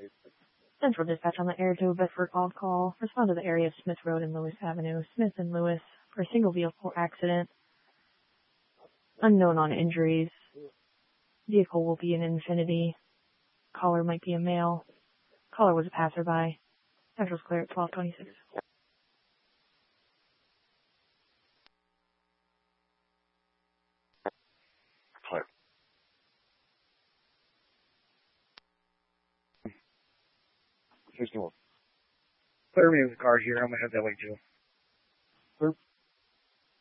Central Dispatch on the air to a Bedford call. Respond to the area of Smith Road and Lewis Avenue. Smith and Lewis for a single vehicle accident. Unknown on injuries. Vehicle will be an Infiniti. Caller might be a male. Caller was a passerby. Central's clear at 1226. Clear. Clear me with the car here. I'm going to head that way too.